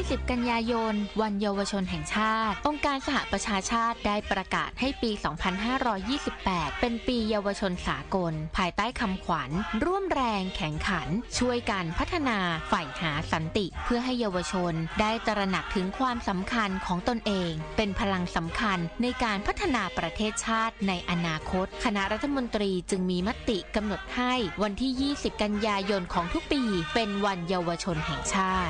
20 กันยายนวันเยาวชนแห่งชาติองค์การสหประชาชาติได้ประกาศให้ปี 2528 เป็นปีเยาวชนสากลภายใต้คำขวัญร่วมแรงแข่งขันช่วยกันพัฒนาใฝ่หาสันติเพื่อให้เยาวชนได้ตระหนักถึงความสำคัญของตนเองเป็นพลังสำคัญในการพัฒนาประเทศชาติในอนาคตคณะรัฐมนตรีจึงมีมติกำหนดให้วันที่ 20 กันยายนของทุกปีเป็นวันเยาวชนแห่งชาติ